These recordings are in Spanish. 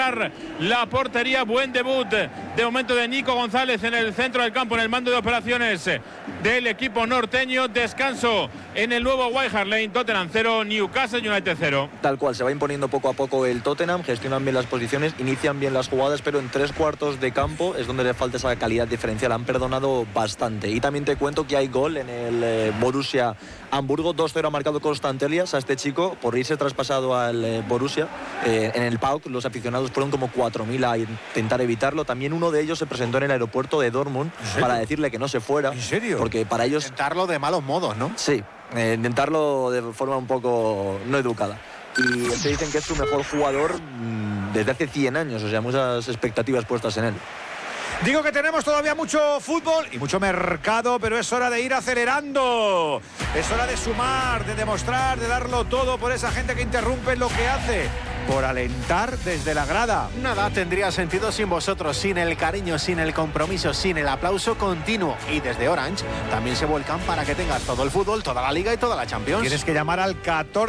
cerrar la portería. Buen debut de momento de Nico González en el centro del campo, en el mando de operaciones del equipo norteño. Descanso en el nuevo White Hart Lane. Tottenham 0, Newcastle United 0. Tal cual, se va imponiendo poco a poco el Tottenham, gestionan bien las posiciones, inician bien las jugadas, pero en 3/4 de campo es donde le falta esa calidad diferencial. Han perdonado bastante. Y también te cuento que hay gol en el Borussia Hamburgo. 2-0 ha marcado Constantelias a este chico por irse traspasado al Borussia. En el PAOK los aficionados fueron como 4.000 a intentar evitarlo. También uno de ellos se presentó en el aeropuerto de Dortmund para decirle que no se fuera. ¿En serio? Porque para ellos... Intentarlo de malos modos, ¿no? Sí, intentarlo de forma un poco no educada. Y se dicen que es su mejor jugador desde hace 100 años. O sea, muchas expectativas puestas en él. Digo que tenemos todavía mucho fútbol y mucho mercado, pero es hora de ir acelerando. Es hora de sumar, de demostrar, de darlo todo por esa gente que interrumpe lo que hace, por alentar desde la grada. Nada tendría sentido sin vosotros, sin el cariño, sin el compromiso, sin el aplauso continuo. Y desde Orange también se vuelcan para que tengas todo el fútbol, toda la Liga y toda la Champions. Tienes que llamar al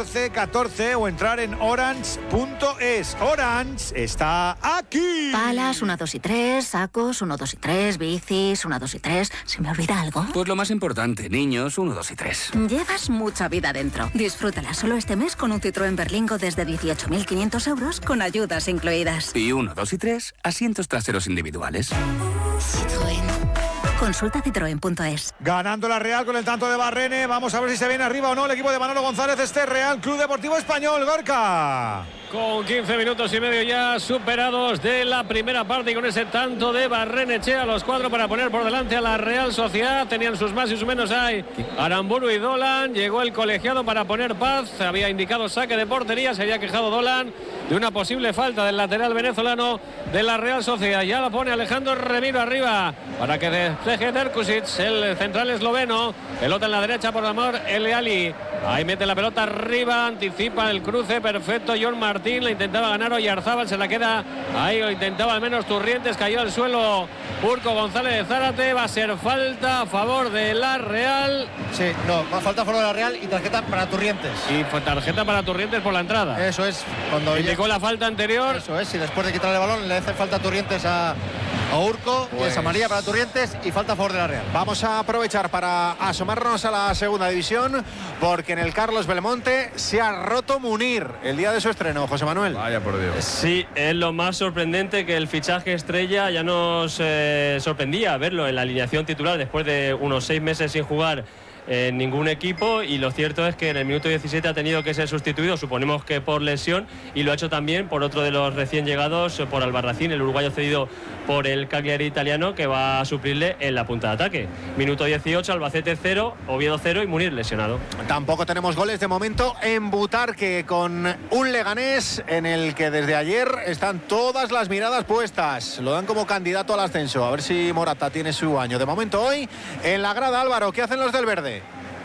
1414 o entrar en orange.es. Orange está aquí. Palas, 1, 2 y 3, sacos, 1, 2 y 3, bicis, 1, 2 y 3. ¿Se me olvida algo? Pues lo más importante, niños, 1, 2 y 3. Llevas mucha vida dentro. Disfrútala solo este mes con un Citroën Berlingo desde 18.500 euros con ayudas incluidas. Y 1, 2 y 3, asientos traseros individuales. Citroën. Consulta citroen.es. Ganando la Real con el tanto de Barrene. Vamos a ver si se viene arriba o no el equipo de Manolo González. Este Real Club Deportivo Español. Gorka. Con 15 minutos y medio ya superados de la primera parte y con ese tanto de Barrenechea a los 4 para poner por delante a la Real Sociedad. Tenían sus más y sus menos ahí Aramburu y Dolan. Llegó el colegiado para poner paz. Había indicado saque de portería. Se había quejado Dolan de una posible falta del lateral venezolano de la Real Sociedad. Ya la pone Alejandro Remiro arriba para que despeje Terkusic, el central esloveno. Pelota en la derecha por amor Eleali. Ahí mete la pelota arriba, anticipa el cruce perfecto John Martín, la intentaba ganar Oyarzábal, se la queda ahí, lo intentaba al menos Turrientes, cayó al suelo Urco González de Zárate. Va a ser falta a favor de la Real. Sí, no, falta a favor de la Real y tarjeta para Turrientes. Y tarjeta para Turrientes por la entrada. Eso es, cuando indicó la falta anterior. Eso es, y después de quitarle el balón le hace falta a Turrientes a Urco, pues... y es amarilla para Turrientes y falta a favor de la Real. Vamos a aprovechar para asomarnos a la segunda división, porque en el Carlos Belmonte se ha roto Munir el día de su estreno, José Manuel. Vaya por Dios. Sí, es lo más sorprendente, que el fichaje estrella ya nos sorprendía verlo en la alineación titular después de unos 6 meses sin jugar en ningún equipo, y lo cierto es que en el minuto 17 ha tenido que ser sustituido, suponemos que por lesión, y lo ha hecho también por otro de los recién llegados, por Albarracín, el uruguayo cedido por el Cagliari italiano, que va a suplirle en la punta de ataque. Minuto 18, Albacete 0, Oviedo 0 y Munir lesionado. Tampoco tenemos goles de momento en Butarque, con un Leganés en el que desde ayer están todas las miradas puestas. Lo dan como candidato al ascenso, a ver si Morata tiene su año. De momento hoy en la grada, Álvaro, ¿qué hacen los del verde?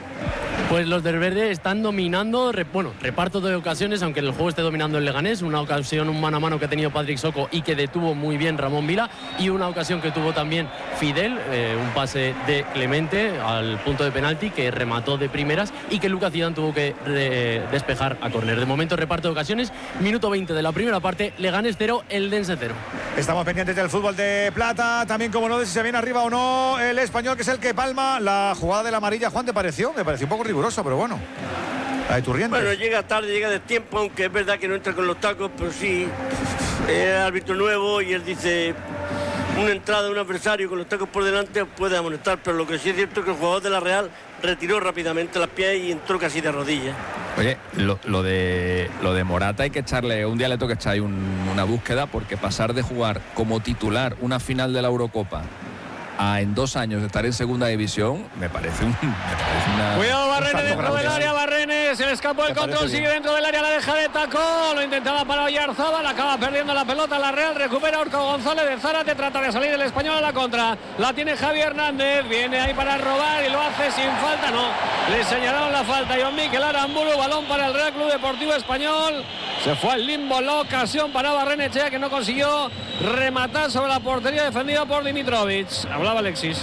Pues los del verde están dominando, reparto de ocasiones, aunque el juego esté dominando el Leganés. Una ocasión, un mano a mano que ha tenido Patrick Soko y que detuvo muy bien Ramón Vila, y una ocasión que tuvo también Fidel, un pase de Clemente al punto de penalti que remató de primeras y que Lucas Zidane tuvo que despejar a córner. De momento reparto de ocasiones, minuto 20 de la primera parte, Leganés 0, Eldense 0. Estamos pendientes del fútbol de plata, también como no, de si se viene arriba o no el Español, que es el que palma la jugada de la amarilla. Juan, ¿te pareció? Me pareció un poco riguroso, pero bueno. La de Turrientes. Bueno, llega tarde, llega de tiempo, aunque es verdad que no entra con los tacos, pero sí, es árbitro nuevo y él dice, una entrada de un adversario con los tacos por delante puede amonestar, pero lo que sí es cierto es que el jugador de la Real retiró rápidamente las pies y entró casi de rodillas. Oye, lo de Morata hay que echarle, un día le toca echar ahí una búsqueda, porque pasar de jugar como titular una final de la Eurocopa a en 2 años de estar en segunda división, me parece una... Cuidado Barrene dentro del área, Barrene, se le escapó el control, sigue dentro del área, la deja de tacón, lo intentaba para Oyarzábal, acaba perdiendo la pelota la Real, recupera Urco González de Zárate, trata de salir el Español a la contra, la tiene Javi Hernández, viene ahí para robar y lo hace sin falta, no, le señalaron la falta, John Mikel Aramburu, balón para el Real Club Deportivo Español, se fue al limbo la ocasión para Barrenechea, que no consiguió rematar sobre la portería defendida por Dimitrovic. Hablaba Alexis.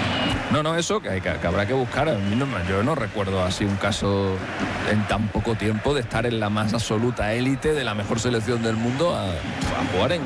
No, eso que habrá que buscar. Yo no recuerdo así un caso en tan poco tiempo de estar en la más absoluta élite de la mejor selección del mundo a jugar en